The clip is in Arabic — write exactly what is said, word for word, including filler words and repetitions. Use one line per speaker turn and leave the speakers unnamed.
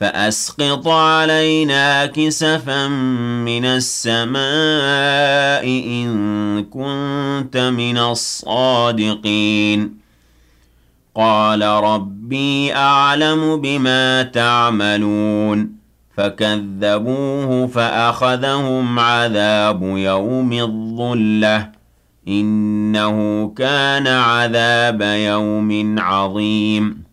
فأسقط علينا كسفا من السماء إن كنت من الصادقين قال ربي أعلم بما تعملون فكذبوه فأخذهم عذاب يوم الظلة إنه كان عذاب يوم عظيم